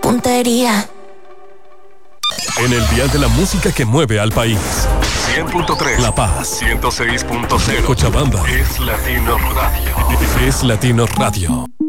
puntería. En el dial de la música que mueve al país. 100.3 La Paz, 106.0 Cochabamba. Es Latino Radio. Es Latino Radio.